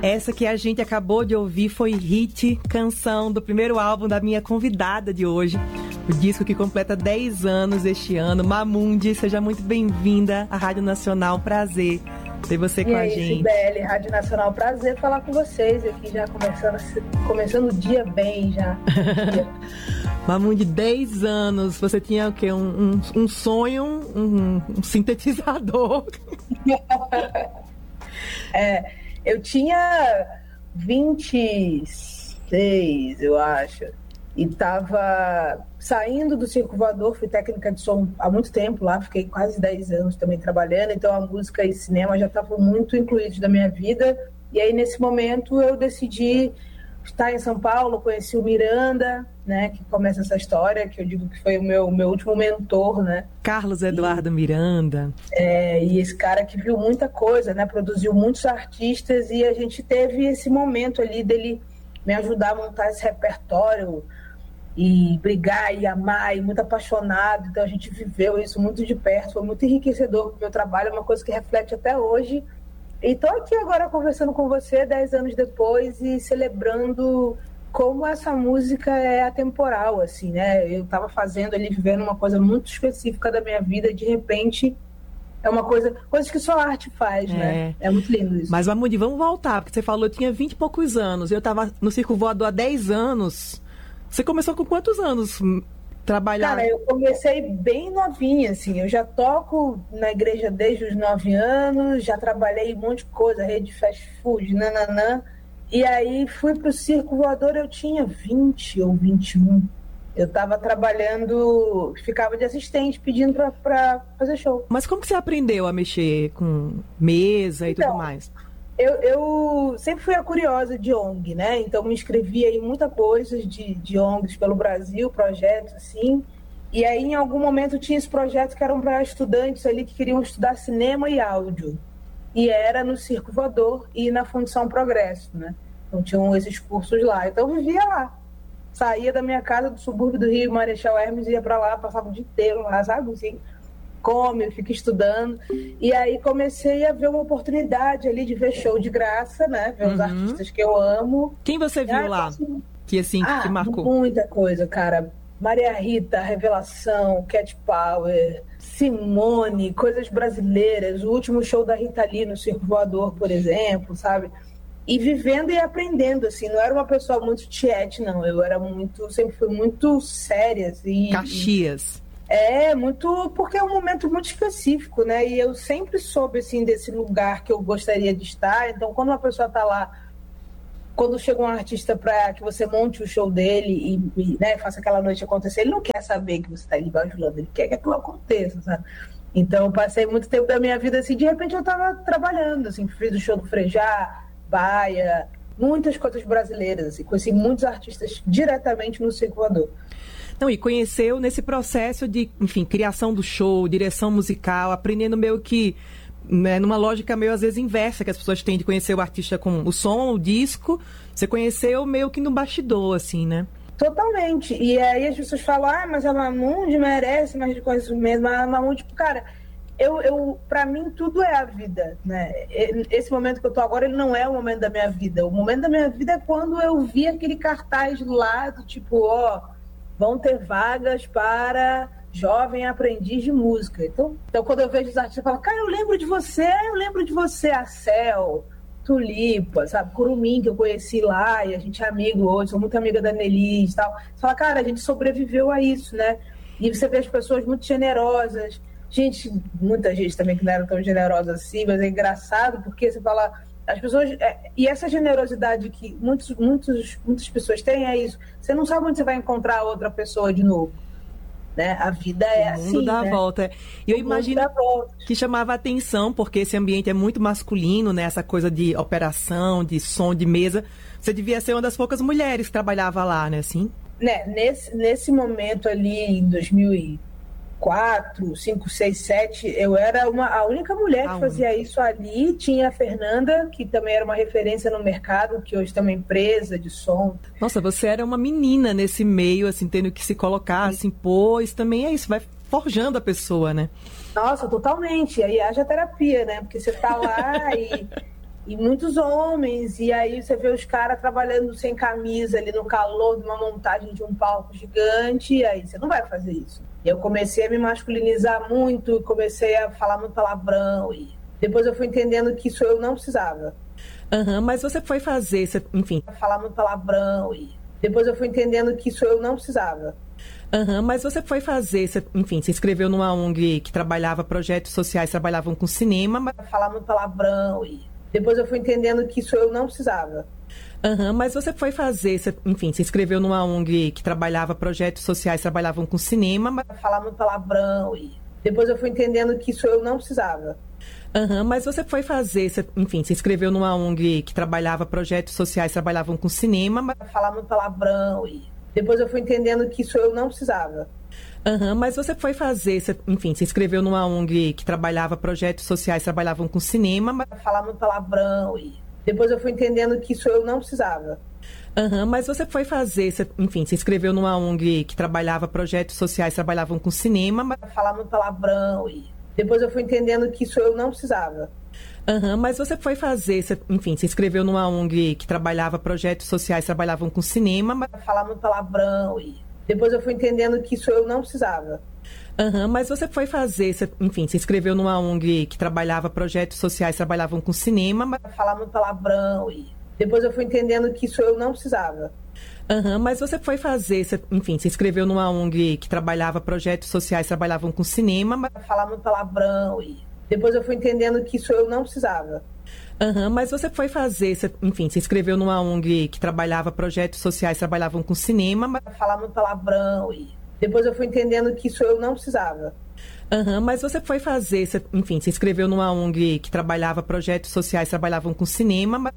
Essa que a gente acabou de ouvir foi Hit, canção do primeiro álbum da minha convidada de hoje. O disco que completa 10 anos este ano. Mamundi, seja muito bem-vinda à Rádio Nacional. Prazer ter você com a gente. Sibeli, Rádio Nacional, prazer falar com vocês aqui, já começando o dia bem já. Mamundi, 10 anos, você tinha o quê? Um sonho, um sintetizador. Eu tinha 26, eu acho, e estava saindo do Circo Voador, fui técnica de som há muito tempo lá, fiquei quase 10 anos também trabalhando, então a música e cinema já estavam muito incluídos na minha vida, e aí nesse momento eu decidi estar em São Paulo, conheci o Miranda, né, que começa essa história, que eu digo que foi o meu último mentor, né? Carlos Eduardo Miranda. E esse cara que viu muita coisa, né, produziu muitos artistas, e a gente teve esse momento ali dele me ajudar a montar esse repertório e brigar e amar, e muito apaixonado, então a gente viveu isso muito de perto, foi muito enriquecedor pro meu trabalho, é uma coisa que reflete até hoje. E estou aqui agora conversando com você 10 anos depois e celebrando como essa música é atemporal, assim, né? Eu estava fazendo ali, vivendo uma coisa muito específica da minha vida e de repente é uma coisa que só a arte faz, né? É muito lindo isso. Mas, Mamundi, vamos voltar, porque você falou que tinha 20 e poucos anos, eu estava no Circo Voador há 10 anos. Você começou com quantos anos trabalhar? Cara, eu comecei bem novinha, assim, eu já toco na igreja desde os 9 anos, já trabalhei um monte de coisa, rede fast food, nananã, e aí fui pro Circo Voador, eu tinha 20 ou 21, eu tava trabalhando, ficava de assistente pedindo pra fazer show. Mas como que você aprendeu a mexer com mesa e tudo mais? Eu sempre fui a curiosa de ONG, né? Então me inscrevia em muita coisa de ONGs pelo Brasil, projetos assim. E aí em algum momento tinha esse projeto que eram para estudantes ali que queriam estudar cinema e áudio. E era no Circo Voador e na Fundação Progresso, né? Então tinham esses cursos lá. Então eu vivia lá. Saía da minha casa do subúrbio do Rio, Marechal Hermes, ia para lá, passava o dia inteiro lá, sabe? Assim, come, fica estudando, e aí comecei a ver uma oportunidade ali de ver show de graça, né, ver os artistas que eu amo. Quem você viu lá? Que assim, que marcou? Muita coisa, cara. Maria Rita, Revelação, Cat Power, Simone, coisas brasileiras, o último show da Rita Lee no Circo Voador, por exemplo, sabe? E vivendo e aprendendo, assim, não era uma pessoa muito tiete, não, eu era sempre fui muito séria, assim. Caxias. Muito, porque é um momento muito específico, né? E eu sempre soube, assim, desse lugar que eu gostaria de estar. Então, quando uma pessoa está lá, quando chega um artista para que você monte o show dele e né, faça aquela noite acontecer, ele não quer saber que você está ali bajulando, ele quer que aquilo aconteça, sabe? Então, eu passei muito tempo da minha vida, assim, de repente eu estava trabalhando, assim, fiz o show do Frejá, Baia, muitas coisas brasileiras, assim, conheci muitos artistas diretamente no Circo Voador. Não, e conheceu nesse processo de, enfim, criação do show, direção musical, aprendendo meio que, né, numa lógica meio às vezes inversa que as pessoas têm de conhecer o artista com o som, o disco, você conheceu meio que no bastidor, assim, né? Totalmente. E aí as pessoas falam, mas a Mamundi merece mais de coisas mesmo. A Mamundi, tipo, cara, pra mim tudo é a vida, né? Esse momento que eu tô agora, ele não é o momento da minha vida. O momento da minha vida é quando eu vi aquele cartaz lá do tipo, vão ter vagas para jovem aprendiz de música. Então quando eu vejo os artistas, eu falo, cara, eu lembro de você, a Cel, Tulipa, sabe, Curumim, que eu conheci lá, e a gente é amigo hoje, sou muito amiga da Nelis e tal. Você fala, cara, a gente sobreviveu a isso, né? E você vê as pessoas muito generosas, muita gente também que não era tão generosa assim, mas é engraçado, porque você fala... As pessoas, e essa generosidade que muitas pessoas têm é isso. Você não sabe onde você vai encontrar outra pessoa de novo, né? A vida é assim, o mundo dá a né? volta. E eu imagino que chamava atenção, porque esse ambiente é muito masculino, né? Essa coisa de operação, de som, de mesa. Você devia ser uma das poucas mulheres que trabalhava lá, né? Assim? Né? Nesse momento ali, em 2004, 5, 6, 7, eu era a única mulher que fazia isso ali. Tinha a Fernanda, que também era uma referência no mercado, que hoje tem uma empresa de som. Nossa, você era uma menina nesse meio, assim, tendo que se colocar, assim, isso também é isso, vai forjando a pessoa, né? Nossa, totalmente. Aí haja terapia, né? Porque você tá lá E muitos homens, e aí você vê os caras trabalhando sem camisa ali no calor de uma montagem de um palco gigante, e aí você não vai fazer isso. E eu comecei a me masculinizar muito, comecei a falar muito palavrão, e depois eu fui entendendo que isso eu não precisava. Mas você foi fazer, enfim. Falar muito palavrão, e depois eu fui entendendo que isso eu não precisava. Mas você foi fazer, enfim, se inscreveu numa ONG que trabalhava projetos sociais, trabalhavam com cinema. Falar muito palavrão, e depois eu fui entendendo que isso eu não precisava. Mas você foi fazer, enfim, se inscreveu numa ONG que trabalhava projetos sociais, trabalhavam com cinema. Falar muito palavrão, e depois eu fui entendendo que isso eu não precisava. Mas você foi fazer, enfim, se inscreveu numa ONG que trabalhava projetos sociais, trabalhavam com cinema. Falar muito palavrão, e depois eu fui entendendo que isso eu não precisava. Mas você foi fazer, enfim, se inscreveu numa ONG que trabalhava projetos sociais, trabalhavam com cinema. Falar muito palavrão, e depois eu fui entendendo que isso eu não precisava. Mas você foi fazer, enfim, se inscreveu numa ONG que trabalhava projetos sociais, trabalhavam com cinema. Falar muito palavrão, e depois eu fui entendendo que isso eu não precisava. Mas você foi fazer, enfim, se inscreveu numa ONG que trabalhava projetos sociais, trabalhavam com cinema. Falar muito palavrão, e depois eu fui entendendo que isso eu não precisava. Mas você foi fazer, enfim, se inscreveu numa ONG que trabalhava projetos sociais, trabalhavam com cinema. Falar muito palavrão, e depois eu fui entendendo que isso eu não precisava. Mas você foi fazer, enfim, se inscreveu numa ONG que trabalhava projetos sociais, trabalhavam com cinema. Falar muito palavrão, e depois eu fui entendendo que isso eu não precisava. Mas você foi fazer, enfim, se inscreveu numa ONG que trabalhava projetos sociais, trabalhavam com cinema. Falar muito palavrão, e depois eu fui entendendo que isso eu não precisava. Mas você foi fazer, enfim, se inscreveu numa ONG que trabalhava projetos sociais, trabalhavam com cinema.